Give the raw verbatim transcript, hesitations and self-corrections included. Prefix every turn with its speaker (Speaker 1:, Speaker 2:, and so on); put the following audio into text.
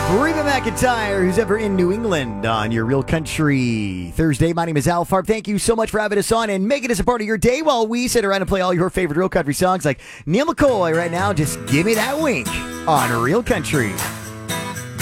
Speaker 1: Reba McEntire, who's ever in New England on your Real Country Thursday. My name is Al Farb. Thank you so much for having us on and making us a part of your day while we sit around and play all your favorite Real Country songs like Neil McCoy right now. Just give me that wink on Real Country.